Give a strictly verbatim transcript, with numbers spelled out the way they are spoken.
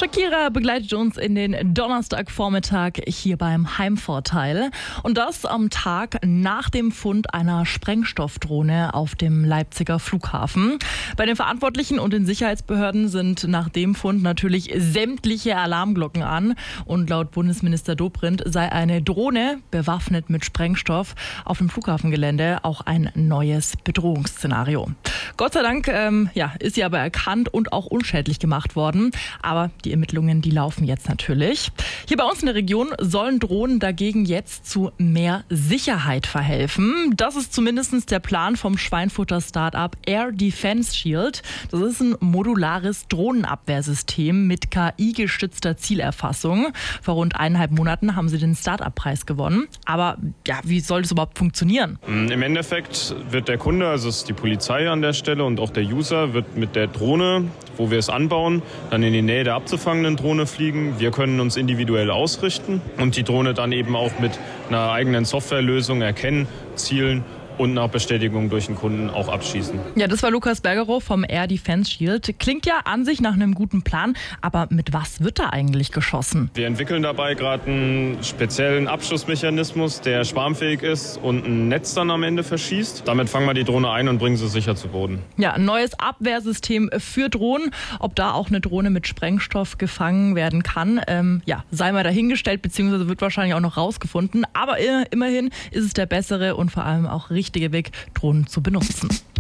Shakira begleitet uns in den Donnerstagvormittag hier beim Heimvorteil. Und das am Tag nach dem Fund einer Sprengstoffdrohne auf dem Leipziger Flughafen. Bei den Verantwortlichen und den Sicherheitsbehörden sind nach dem Fund natürlich sämtliche Alarmglocken an. Und laut Bundesminister Dobrindt sei eine Drohne, bewaffnet mit Sprengstoff, auf dem Flughafengelände auch ein neues Bedrohungsszenario. Gott sei Dank ähm, ja, ist sie aber erkannt und auch unschädlich gemacht worden. Aber die Ermittlungen, die laufen jetzt natürlich. Hier bei uns in der Region sollen Drohnen dagegen jetzt zu mehr Sicherheit verhelfen. Das ist zumindest der Plan vom Schweinfurter Start-up Air Defense Shield. Das ist ein modulares Drohnenabwehrsystem mit K I-gestützter Zielerfassung. Vor rund eineinhalb Monaten haben sie den Start-up-Preis gewonnen. Aber ja, wie soll das überhaupt funktionieren? Im Endeffekt wird der Kunde, also es ist die Polizei an der Stelle und auch der User, wird mit der Drohne, wo wir es anbauen, dann in die Nähe der abzufangenden Drohne fliegen. Wir können uns individuell ausrichten und die Drohne dann eben auch mit einer eigenen Softwarelösung erkennen, zielen und nach Bestätigung durch den Kunden auch abschießen. Ja, das war Lukas Bergerow vom Air Defense Shield. Klingt ja an sich nach einem guten Plan, aber mit was wird da eigentlich geschossen? Wir entwickeln dabei gerade einen speziellen Abschussmechanismus, der schwarmfähig ist und ein Netz dann am Ende verschießt. Damit fangen wir die Drohne ein und bringen sie sicher zu Boden. Ja, ein neues Abwehrsystem für Drohnen. Ob da auch eine Drohne mit Sprengstoff gefangen werden kann, ähm, ja, sei mal dahingestellt, beziehungsweise wird wahrscheinlich auch noch rausgefunden. Aber immerhin ist es der bessere und vor allem auch richtige Weg, Drohnen zu benutzen.